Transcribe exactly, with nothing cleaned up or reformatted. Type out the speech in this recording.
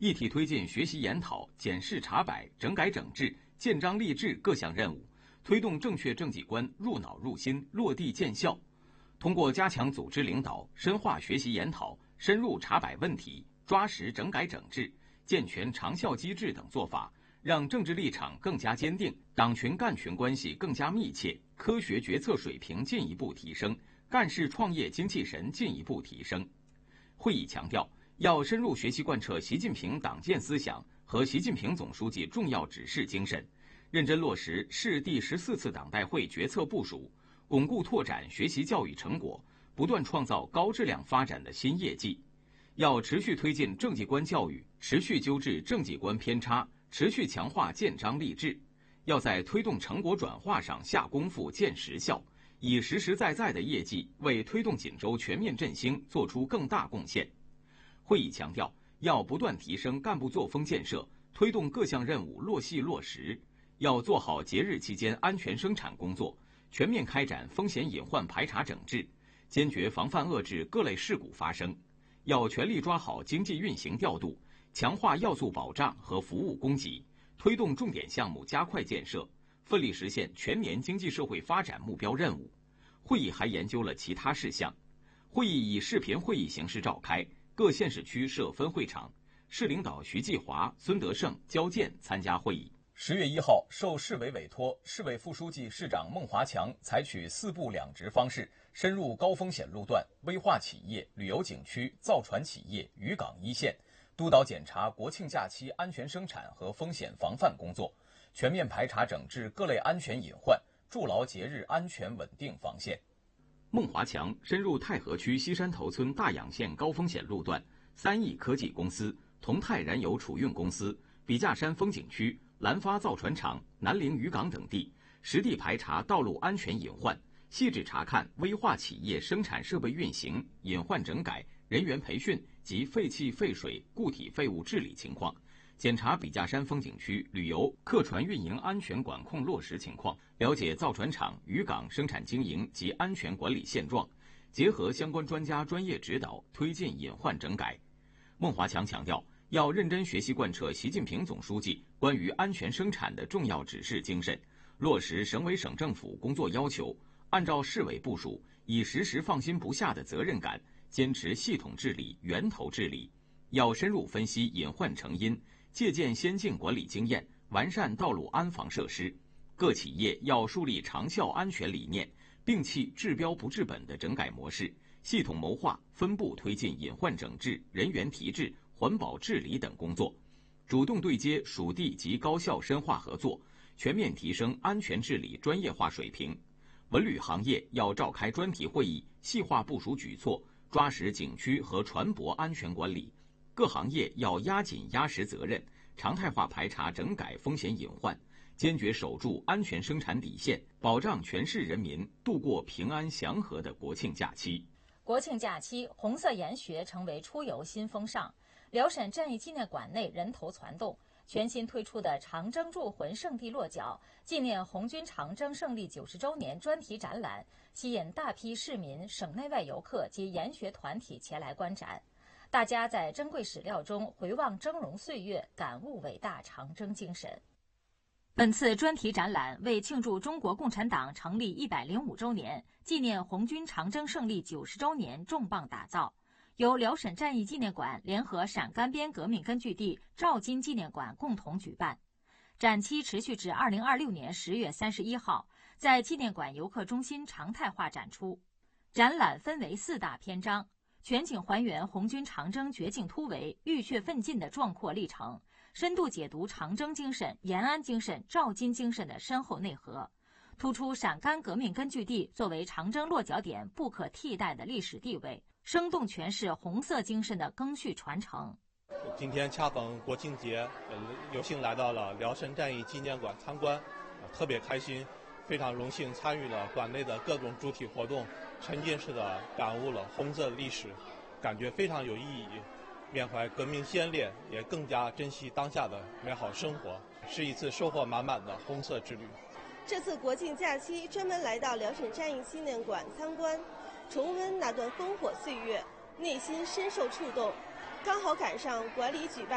一体推进学习研讨、检视查摆、整改整治、建章立制各项任务，推动正确政绩观入脑入心、落地见效。通过加强组织领导、深化学习研讨、深入查摆问题、抓实整改整治、健全长效机制等做法，让政治立场更加坚定，党群干群关系更加密切，科学决策水平进一步提升，干事创业精气神进一步提升。会议强调，要深入学习贯彻习近平党建思想和习近平总书记重要指示精神，认真落实市第十四次党代会决策部署，巩固拓展学习教育成果，不断创造高质量发展的新业绩。要持续推进政绩观教育，持续纠治政绩观偏差，持续强化建章立制。要在推动成果转化上下功夫、见实效，以实实在在的业绩为推动锦州全面振兴做出更大贡献。会议强调，要不断提升干部作风建设，推动各项任务落细落实。要做好节日期间安全生产工作，全面开展风险隐患排查整治，坚决防范遏制各类事故发生。要全力抓好经济运行调度，强化要素保障和服务供给，推动重点项目加快建设，奋力实现全年经济社会发展目标任务。会议还研究了其他事项。会议以视频会议形式召开，各县市区设分会场。市领导徐继华、孙德胜、焦健参加会议。十月一号，受市委委托，市委副书记、市长孟华强采取四部两值方式，深入高风险路段、危化企业、旅游景区、造船企业、渔港一线，督导检查国庆假期安全生产和风险防范工作，全面排查整治各类安全隐患，筑牢节日安全稳定防线。孟华强深入太和区西山头村大养县高风险路段、三亿科技公司、同泰燃油储运公司、笔架山风景区、兰发造船厂、南陵渔港等地，实地排查道路安全隐患，细致查看危化企业生产设备运行、隐患整改、人员培训及废气废水、固体废物治理情况，检查笔架山风景区旅游客船运营安全管控落实情况，了解造船厂、渔港生产经营及安全管理现状，结合相关专家专业指导，推进隐患整改。孟华强强调，要认真学习贯彻习近平总书记关于安全生产的重要指示精神，落实省委省政府工作要求，按照市委部署，以时时放心不下的责任感，坚持系统治理、源头治理。要深入分析隐患成因，借鉴先进管理经验，完善道路安防设施。各企业要树立长效安全理念，摒弃治标不治本的整改模式，系统谋划、分步推进隐患整治、人员提质、环保治理等工作，主动对接属地及高校深化合作，全面提升安全治理专业化水平。文旅行业要召开专题会议，细化部署举措，抓实景区和船舶安全管理。各行业要压紧压实责任，常态化排查整改风险隐患，坚决守住安全生产底线，保障全市人民度过平安祥和的国庆假期。 国庆假期，红色研学成为出游新风尚。辽沈战役纪念馆内人头攒动，全新推出的长征驻魂圣地落脚纪念红军长征胜利九十周年专题展览，吸引大批市民、省内外游客及研学团体前来观展。大家在珍贵史料中回望峥嵘岁月，感悟伟大长征精神。本次专题展览为庆祝中国共产党成立一百零五周年、纪念红军长征胜利九十周年重磅打造，由辽沈战役纪念馆联合陕甘边革命根据地赵金纪念馆共同举办。展期持续至二零二六年十月三十一号，在纪念馆游客中心常态化展出。展览分为四大篇章，全景还原红军长征绝境突围、浴血奋进的壮阔历程，深度解读长征精神、延安精神、赵金精神的深厚内核，突出陕甘革命根据地作为长征落脚点不可替代的历史地位，生动诠释红色精神的赓续传承。 今天恰逢国庆节，呃，有幸来到了辽沈战役纪念馆参观，呃，特别开心，非常荣幸参与了馆内的各种主题活动，沉浸式的感悟了红色历史，感觉非常有意义。缅怀革命先烈，也更加珍惜当下的美好生活，是一次收获满满的红色之旅。 这次国庆假期专门来到辽沈战役纪念馆参观，重温那段烽火岁月，内心深受触动。刚好赶上馆里举办